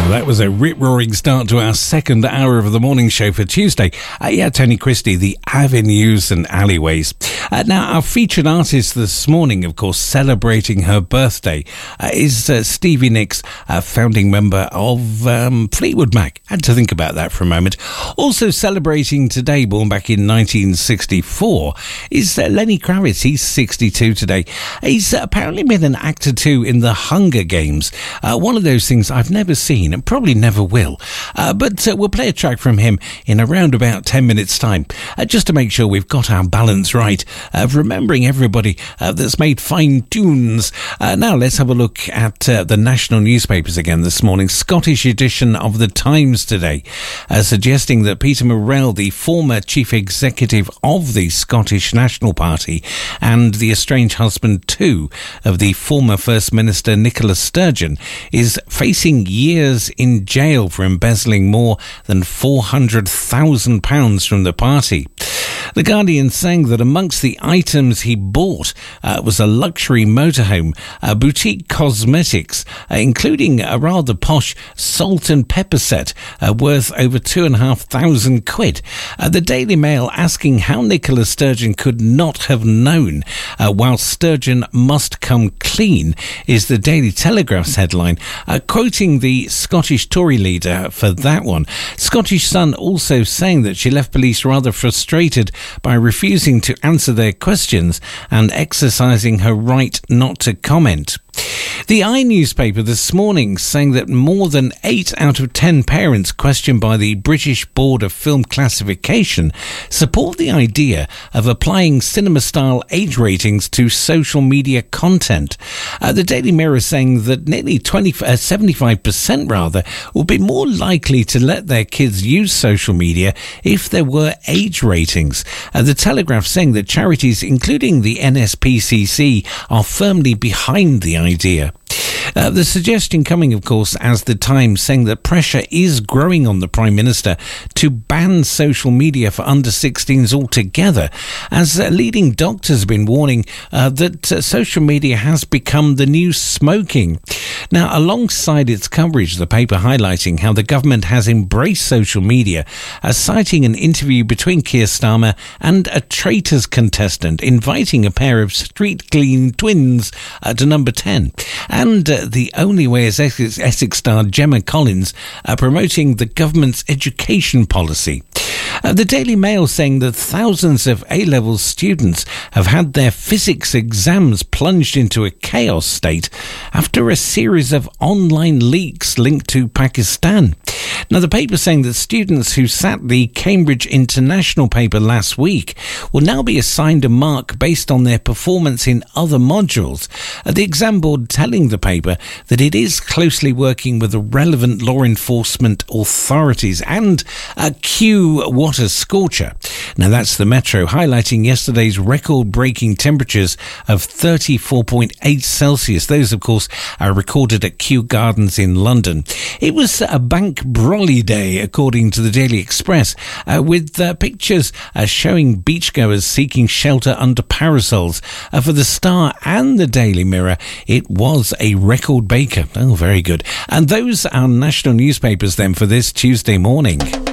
That was a rip-roaring start to our second hour of the morning show for Tuesday. Tony Christie, the Avenues and Alleyways. Now, our featured artist this morning, of course, celebrating her birthday, is Stevie Nicks, founding member of Fleetwood Mac. Had to think about that for a moment. Also celebrating today, born back in 1964, is Lenny Kravitz. He's 62 today. He's apparently been an actor too in The Hunger Games. One of those things I've never seen and probably never will. But we'll play a track from him in around about 10 minutes' time, just to make sure we've got our balance right, remembering everybody that's made fine tunes. Now let's have a look at the national newspapers again this morning. Scottish edition of the Times today, suggesting that Peter Murrell, the former chief executive of the Scottish National Party and the estranged husband too of the former First Minister Nicola Sturgeon, is facing years in jail for embezzling more than £400,000 from the party. The Guardian saying that amongst the items he bought was a luxury motorhome, boutique cosmetics, including a rather posh salt and pepper set worth over £2,500. The Daily Mail asking how Nicola Sturgeon could not have known, while Sturgeon must come clean, is the Daily Telegraph's headline, quoting the Scottish Tory leader for that one. Scottish Sun also saying that she left police rather frustrated by refusing to answer their questions and exercising her right not to comment. The I newspaper this morning saying that more than 8 out of 10 parents questioned by the British Board of Film Classification support the idea of applying cinema-style age ratings to social media content. The Daily Mirror saying that nearly 75% rather will be more likely to let their kids use social media if there were age ratings. The Telegraph saying that charities, including the NSPCC, are firmly behind the idea. The suggestion coming, of course, as the Times saying that pressure is growing on the Prime Minister to ban social media for under-16s altogether, as leading doctors have been warning that social media has become the new smoking. Now, alongside its coverage, the paper highlighting how the government has embraced social media, citing an interview between Keir Starmer and a Traitors contestant inviting a pair of street clean twins to number 10. And The Only Way is Essex star Gemma Collins promoting the government's education policy. The Daily Mail saying that thousands of A-level students have had their physics exams plunged into a chaos state after a series of online leaks linked to Pakistan. Now, the paper saying that students who sat the Cambridge International paper last week will now be assigned a mark based on their performance in other modules. The exam board telling the paper that it is closely working with the relevant law enforcement authorities and Q what a scorcher. Now, that's the Metro highlighting yesterday's record-breaking temperatures of 34.8 Celsius. Those, of course, are recorded at Kew Gardens in London. It was a bank brolly day, according to the Daily Express, with pictures showing beachgoers seeking shelter under parasols. For the Star and the Daily Mirror, it was a record baker. Oh, very good. And those are national newspapers then for this Tuesday morning.